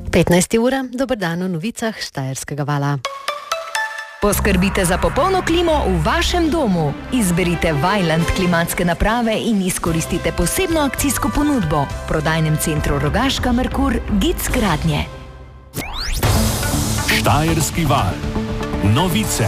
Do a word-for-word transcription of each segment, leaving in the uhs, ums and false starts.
petnajsta ura, dober dan v novicah Štajerskega vala. Poskrbite za popolno klimo v vašem domu. Izberite Vaillant klimatske naprave in izkoristite posebno akcijsko ponudbo. V prodajnem centru Rogaška Merkur Gic Gradnje. Štajerski val. Novice.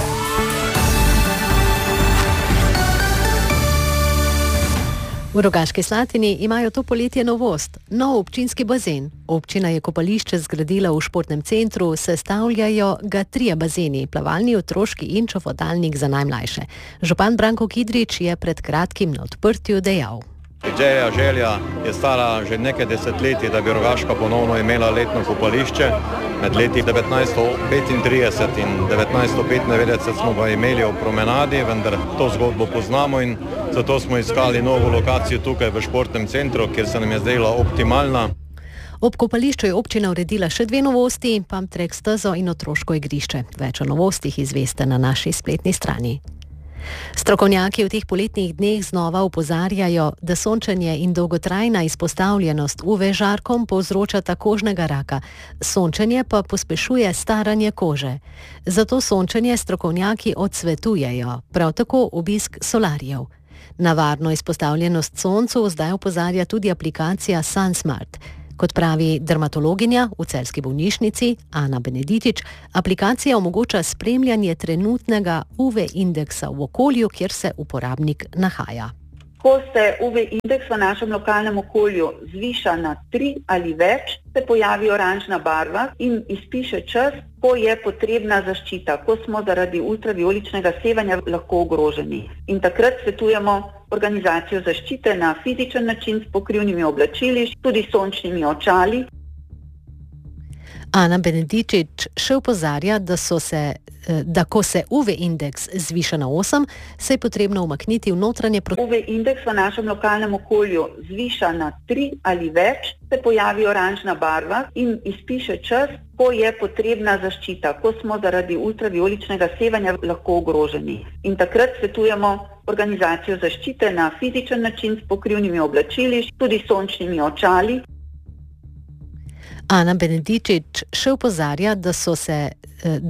V Rogaški Slatini imajo to poletje novost, nov občinski bazen. Občina je kopališče zgradila v športnem centru, sestavljajo ga trije bazeni, plavalni, otroški in čofotálnik za najmlajše. Župan Branko Kidrič je pred kratkim na odprtju dejal. Ideja, želja je stara že nekaj desetletij, da bi Rogaška ponovno imela letno kopališče. Med leti devetnajststo petintrideset in devetnajststo petindevetdeset smo ga imeli v promenadi, vendar to zgodbo poznamo in zato smo iskali novo lokacijo tukaj v športnem centru, kjer se nam je zdela optimalna. Ob kopališču je občina uredila še dve novosti, pump track stezo in otroško igrišče. Več o novostih izveste na naši spletni strani. Strokovnjaki v teh poletnih dneh znova opozarjajo, da sončenje in dolgotrajna izpostavljenost U V žarkom povzročata kožnega raka, sončenje pa pospešuje staranje kože. Zato sončenje strokovnjaki odsvetujejo, prav tako obisk solarijev. Na varno izpostavljenost soncu zdaj opozarja tudi aplikacija SunSmart. Kot pravi dermatologinja v celjski bolnišnici Ana Beneditič, aplikacija omogoča spremljanje trenutnega U V indeksa v okolju, kjer se uporabnik nahaja. Ko se U V indeks v našem lokalnem okolju zviša na tri ali več, se pojavi oranžna barva in izpiše čas, ko je potrebna zaščita, ko smo zaradi ultravijoličnega sevanja lahko ogroženi. In takrat svetujemo organizacijo zaščite na fizičen način s pokrivnimi oblačili, tudi sončnimi očali. Ana Beneditič še opozarja, da, so se, da ko se U V indeks zviša na osem, se je potrebno umakniti v notranje prostore. U V indeks v našem lokalnem okolju zviša na tri ali več, se pojavi oranžna barva in izpiše čas, ko je potrebna zaščita, ko smo zaradi ultravijoličnega sevanja lahko ogroženi. In takrat svetujemo organizacijo zaščite na fizičen način s pokrivnimi oblačili, tudi sončnimi očali. Ana Beneditič še opozarja, da so se